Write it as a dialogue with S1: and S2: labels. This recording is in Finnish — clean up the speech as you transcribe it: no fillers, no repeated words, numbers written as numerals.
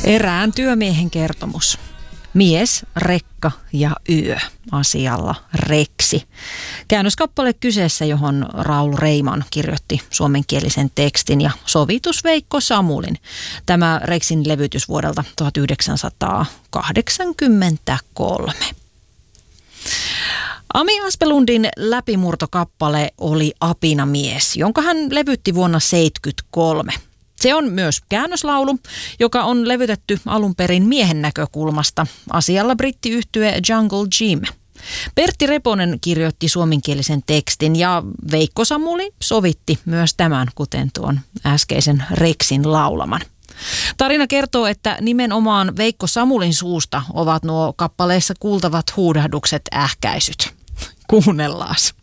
S1: Erään työmiehen kertomus. Mies, rekka ja yö asialla Reksi. Käännöskappale kyseessä, johon Raul Reiman kirjoitti suomenkielisen tekstin ja sovitus Veikko Samulin. Tämä Reksin levytys vuodelta 1983. Ami Aspelundin läpimurtokappale oli Apinamies, jonka hän levytti vuonna 1973. Se on myös käännöslaulu, joka on levytetty alun perin miehen näkökulmasta asialla brittiyhtye Jungle Jim. Pertti Reponen kirjoitti suomenkielisen tekstin ja Veikko Samuli sovitti myös tämän, kuten tuon äskeisen Reksin laulaman. Tarina kertoo, että nimenomaan Veikko Samulin suusta ovat nuo kappaleissa kuultavat huudahdukset ähkäisyt. Kuunnellaas.